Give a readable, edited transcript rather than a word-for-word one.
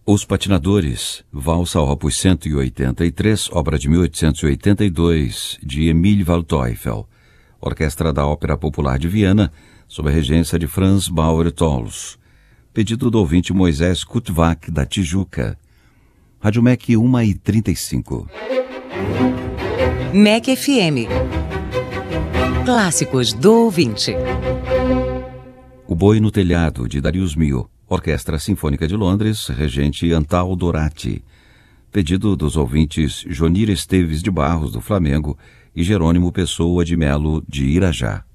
Os Patinadores, valsa opus 183, obra de 1882, de Emil Waldteufel. Orquestra da Ópera Popular de Viena, sob a regência de Franz Bauer-Tolls. Pedido do ouvinte Moisés Kutwak, da Tijuca. Rádio MEC 1h35. MEC FM. Clássicos do ouvinte. O Boi no Telhado, de Darius Milhaud. Orquestra Sinfônica de Londres, regente Antal Dorati. Pedido dos ouvintes Jonir Esteves de Barros, do Flamengo, e Jerônimo Pessoa de Melo, de Irajá.